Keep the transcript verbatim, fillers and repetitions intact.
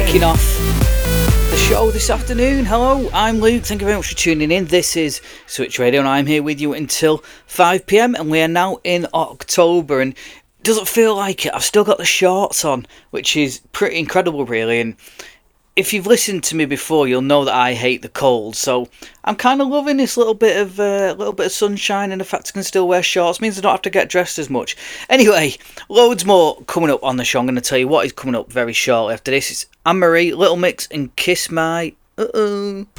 kicking off the show this afternoon. Hello, I'm Luke. Thank you very much for tuning in. This is Switch Radio, and I'm here with you until five p.m. And we are now in October, and it doesn't feel like it. I've still got the shorts on, which is pretty incredible, really. And if you've listened to me before, you'll know that I hate the cold. So I'm kind of loving this little bit of uh, little bit of sunshine, and the fact I can still wear shorts means I don't have to get dressed as much. Anyway, loads more coming up on the show. I'm going to tell you what is coming up very shortly after this. It's Anne-Marie, Little Mix, and Kiss My... Uh-oh.